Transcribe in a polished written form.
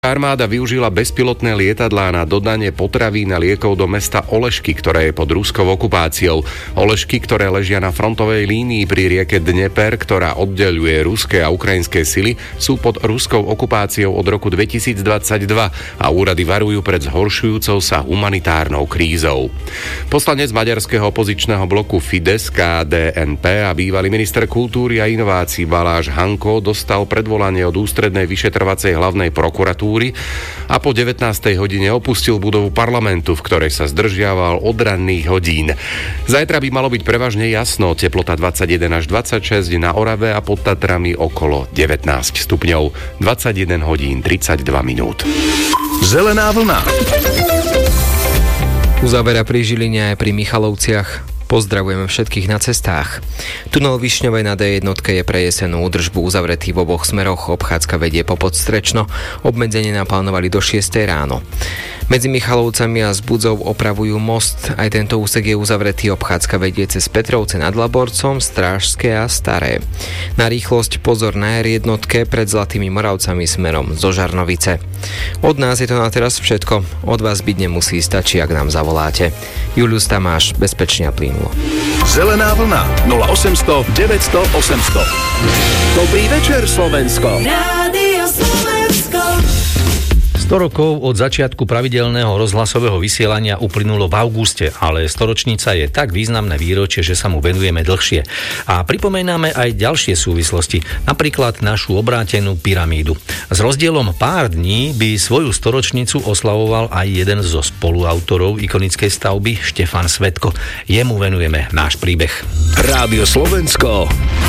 Armáda využila bezpilotné lietadlá na dodanie potravín a liekov do mesta Olešky, ktoré je pod ruskou okupáciou. Olešky, ktoré ležia na frontovej línii pri rieke Dneper, ktorá oddeľuje ruské a ukrajinské sily, sú pod ruskou okupáciou od roku 2022 a úrady varujú pred zhoršujúcou sa humanitárnou krízou. Poslanec maďarského opozičného bloku Fidesz KDNP a bývalý minister kultúry a inovácií Balázs Hanko dostal predvolanie od ústrednej vyšetrovacej hlavnej prokuratúry a po 19. hodine opustil budovu parlamentu, v ktorej sa zdržiaval od ranných hodín. Zajtra by malo byť prevažne jasno, teplota 21 až 26, na Orave a pod Tatrami okolo 19 stupňov, 21 hodín 32 minút. Zelená vlna. Uzavera pri Žiline aj pri Michalovciach. Pozdravujeme všetkých na cestách. Tunel Višňovej na D1 je pre jesenú údržbu uzavretý v oboch smeroch. Obchádzka vedie po Podstrečno. Obmedzenie naplánovali do 6 ráno. Medzi Michalovcami a Zbudzou opravujú most. Aj tento úsek je uzavretý. Obchádzka vedie cez Petrovce nad Laborcom, Strážske a Staré. Na rýchlosť pozor na R1 pred Zlatými Moravcami smerom zo Žarnovice. Od nás je to na teraz všetko. Od vás byť nemusí, stačí, ak nám zavoláte. Julius Tamáš, bezpečne a plynulo. Zelená vlna 0800 900 800. Dobrý večer, Slovensko. Rádio Slovensko. 100 rokov od začiatku pravidelného rozhlasového vysielania uplynulo v auguste, ale storočnica je tak významné výročie, že sa mu venujeme dlhšie. A pripomíname aj ďalšie súvislosti, napríklad našu obrátenú pyramídu. S rozdielom pár dní by svoju storočnicu oslavoval aj jeden zo spoluautorov ikonickej stavby, Štefan Svetko. Jemu venujeme náš príbeh. Rádio Slovensko.